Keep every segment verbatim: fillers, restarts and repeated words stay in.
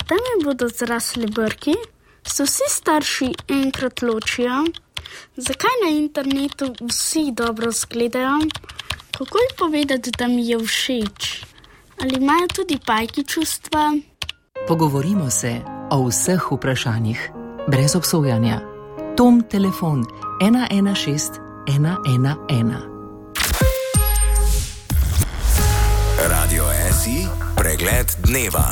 Tam mi bodo zrasli brki, se vsi starši enkrat ločijo. Zakaj na internetu vsi dobro zgledajo? Kako je povedati, da mi je všeč? Ali imajo tudi pajki čustva? Pogovorimo se o vseh vprašanjih, brez obsojanja. Tom telefon ena ena šest ena ena ena. Radio S I, pregled dneva.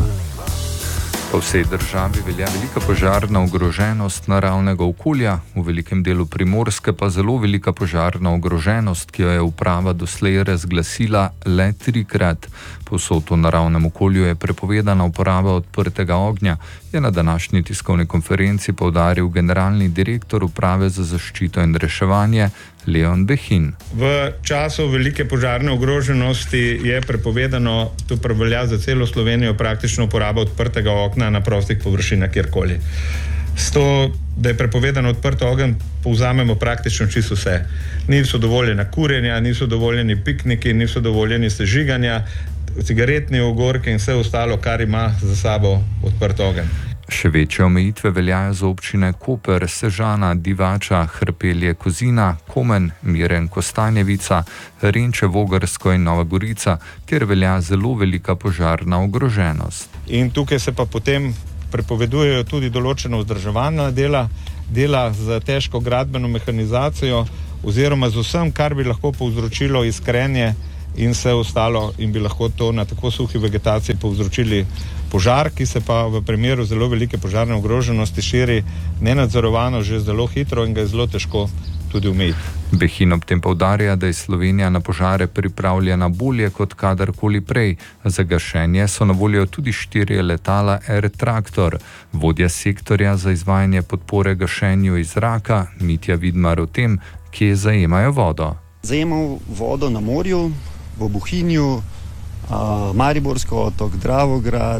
Po vsej državi velja velika požarna ogroženost naravnega okolja, v velikem delu Primorske pa zelo velika požarna ogroženost, ki jo je uprava doslej razglasila le trikrat. Povsod v naravnem okolju je prepovedana uporaba odprtega ognja, je na današnji tiskovni konferenci poudaril generalni direktor uprave za zaščito in reševanje Leon Behin. V času velike požarne ogroženosti je prepovedano, to velja za celo Slovenijo, praktično uporaba odprtega okna na prostih površinah kjerkoli. S to, da je prepovedano odprt ogenj, povzamemo praktično čisto vse. Niso dovoljena kurjenja, niso dovoljeni pikniki, niso dovoljeni sežiganja, cigaretni ogorki in vse ostalo, kar ima za sabo odprt ogenj. Še večje omejitve veljajo za občine Koper, Sežana, Divača, Hrpelje, Kozina, Komen, Miren, Kostanjevica, Renče, Vogrsko in Nova Gorica, kjer velja zelo velika požarna ogroženost. In tukaj se pa potem prepovedujejo tudi določena vzdrževalna dela, dela z težko gradbeno mehanizacijo oziroma z vsem, kar bi lahko povzročilo iskrenje in vse ostalo in bi lahko to na tako suhi vegetaciji povzročili požar, ki se pa v primeru zelo velike požarne ogroženosti širi nenadzorovano že zelo hitro in ga je zelo težko tudi omejiti. Behin ob tem poudarja, da je Slovenija na požare pripravljena bolje kot kadarkoli prej. Za gašenje so na voljo tudi štirje letala Air Traktor. Vodja sektorja za izvajanje podpore gašenju iz zraka, Mitja Vidmar, o tem, kje zajemajo vodo. Zajemamo vodo na morju, v Bohinju, Mariborski otok, Dravograd,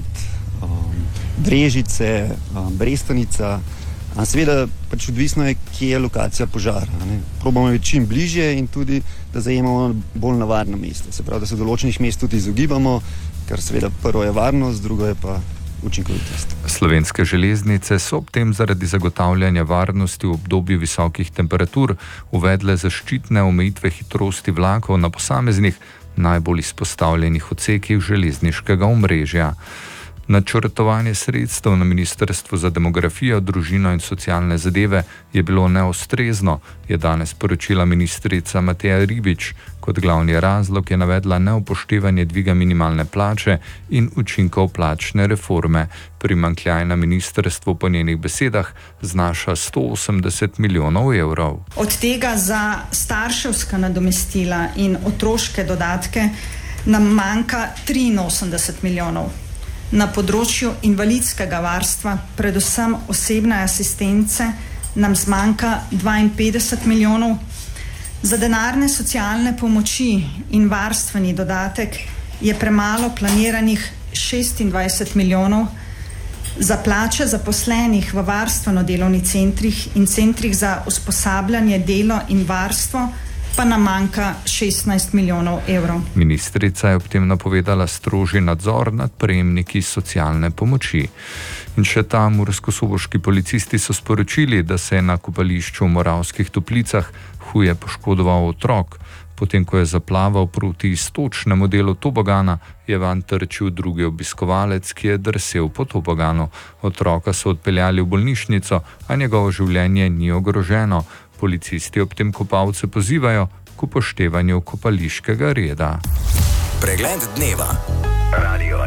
Brežice, Brestanica. Seveda pač odvisno je, kje je lokacija požara. Ne. Probamo biti čim bližje in tudi, da zajemamo bolj na varna mesta. Se pravi, da se določenih mest tudi izogibamo, ker seveda prvo je varnost, drugo je pa učinkovitost. Slovenske železnice so ob tem zaradi zagotavljanja varnosti v obdobju visokih temperatur uvedle zaščitne omejitve hitrosti vlakov na posameznih najbolj izpostavljenih odsekih železniškega omrežja. Načrtovanje sredstev na Ministrstvu za demografijo, družino in socialne zadeve je bilo neustrezno, je danes poročila ministrica Mateja Ribič. Kot glavni razlog je navedla neupoštevanje dviga minimalne plače in učinkov plačne reforme. Primanjkljaj na ministrstvu po njenih besedah znaša sto osemdeset milijonov evrov. Od tega za starševska nadomestila in otroške dodatke nam manjka triinosemdeset milijonov. Na področju invalidskega varstva, predvsem osebne asistence, nam zmanjka dvainpetdeset milijonov. Za denarne socialne pomoči in varstveni dodatek je premalo planiranih šestindvajset milijonov. Za plače zaposlenih v varstveno-delovnih centrih in centrih za usposabljanje, delo in varstvo pa nam manjka šestnajst milijonov evrov. Ministrica je ob tem napovedala strožji nadzor nad prejemniki socialne pomoči. In še ta murskosoboški policisti so sporočili, da se je na kopališču v Moravskih Toplicah huje poškodoval otrok. Potem, ko je zaplaval proti iztočnemu delu tobogana, je vanj trčil drugi obiskovalec, ki je drsel po toboganu. Otroka so odpeljali v bolnišnico, a njegovo življenje ni ogroženo. Policisti ob tem kopalce pozivajo k upoštevanju kopališkega reda. Pregled dneva.